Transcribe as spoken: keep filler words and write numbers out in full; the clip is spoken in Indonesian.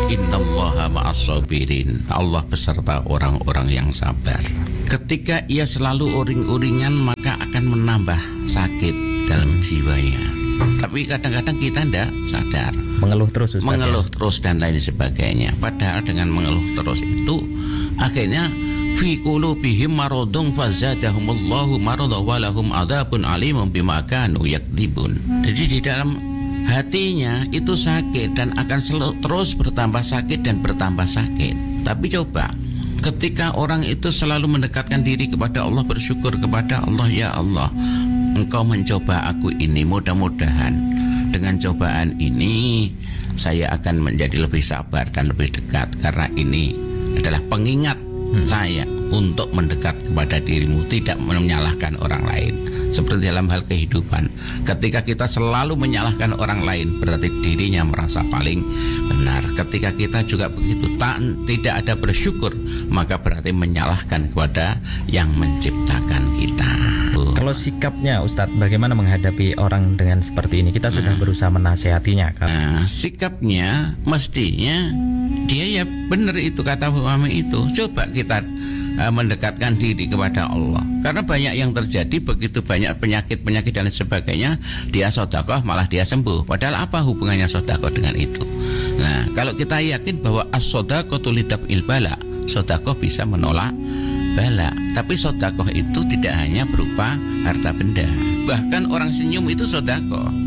Innallaha ma'as-sabirin. Allah beserta orang-orang yang sabar. Ketika ia selalu uring-uringan, maka akan menambah sakit dalam jiwanya. Tapi kadang-kadang kita tidak sadar, mengeluh terus Ustaz, mengeluh ya? terus dan lain sebagainya. Padahal dengan mengeluh terus itu akhirnya fi qulubihim maradun fazadahumullahu marada wa lahum adzabun alimun bima kanu yakdzibun. Jadi di dalam hatinya itu sakit dan akan selalu terus bertambah sakit dan bertambah sakit. Tapi coba ketika orang itu selalu mendekatkan diri kepada Allah, bersyukur kepada Allah, ya Allah, Engkau mencoba aku ini, mudah-mudahan dengan cobaan ini saya akan menjadi lebih sabar dan lebih dekat, karena ini adalah pengingat hmm. saya untuk mendekat kepada dirimu, tidak menyalahkan orang lain. Seperti dalam hal kehidupan, ketika kita selalu menyalahkan orang lain, berarti dirinya merasa paling benar. Ketika kita juga begitu, tak, tidak ada bersyukur, maka berarti menyalahkan kepada yang menciptakan kita. Kalau sikapnya Ustadz, bagaimana menghadapi orang dengan seperti ini? Kita sudah nah, berusaha menasehatinya kan? Nah, sikapnya mestinya dia ya benar itu kata Muhammad itu. Coba kita uh, mendekatkan diri kepada Allah. Karena banyak yang terjadi, begitu banyak penyakit-penyakit dan sebagainya, dia sedekah malah dia sembuh. Padahal apa hubungannya sedekah dengan itu? Nah, kalau kita yakin bahwa as-shadaqatu lidaf'il bala, sedekah bisa menolak bala. Tapi sedekah itu tidak hanya berupa harta benda. Bahkan orang senyum itu sedekah.